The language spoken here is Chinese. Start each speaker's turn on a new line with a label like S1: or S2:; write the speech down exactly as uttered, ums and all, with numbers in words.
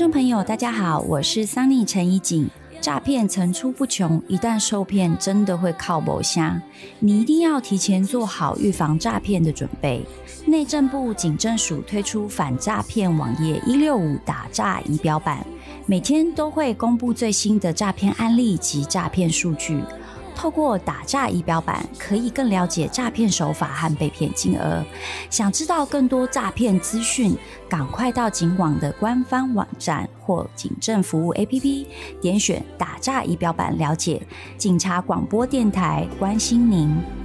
S1: 众朋友大家好，我是桑尼陈怡景。诈骗层出不穷，一旦受骗真的会靠某瞎，你一定要提前做好预防诈骗的准备。内政部警政署推出反诈骗网页一六五打诈仪表板，每天都会公布最新的诈骗案例及诈骗数据。透过打诈仪表板，可以更了解诈骗手法和被骗金额。想知道更多诈骗资讯，赶快到警网的官方网站或警政服务 A P P， 点选打诈仪表板了解。警察广播电台关心您。